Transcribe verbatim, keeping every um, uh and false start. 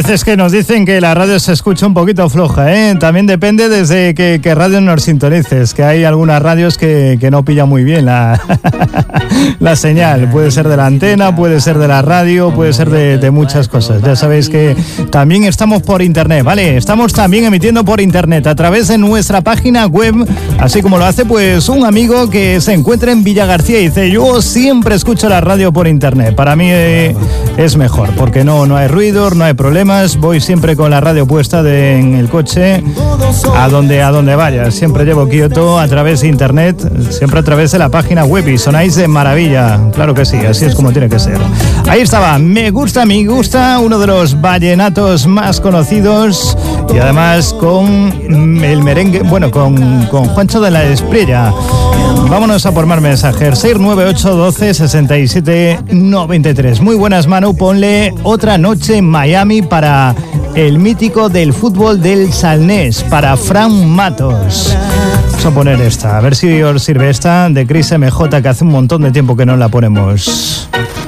veces que nos dicen que la radio se escucha un poquito floja, ¿eh? También depende desde que, que radio nos sintonices, que hay algunas radios que, que no pillan muy bien la, la señal. Puede ser de la antena, puede ser de la radio, puede ser de, de muchas cosas. Ya sabéis que también estamos por internet, ¿vale? Estamos también emitiendo por internet a través de nuestra página web, así como lo hace pues un amigo que se encuentra en Villagarcía y dice: yo siempre escucho la radio por internet. Para mí eh, es mejor, porque no, no hay ruido, no hay problemas, voy siempre con la radio puesta de, en el coche a donde, a donde vaya, siempre llevo quieto a través de internet, siempre a través de la página web y sonáis de maravilla, claro que sí, así es como tiene que ser. Ahí estaba, Me Gusta, Me Gusta, uno de los vallenatos más conocidos y además con el merengue, bueno, con, con Juancho de la Espriella. Vámonos a por más mensajes. seis nueve ocho doce sesenta y siete noventa y tres. Muy buenas, Manu, ponle Otra Noche en Miami para el mítico del fútbol del Salnés, para Fran Matos. Vamos a poner esta, a ver si os sirve esta de Chris M J, que hace un montón de tiempo que no la ponemos.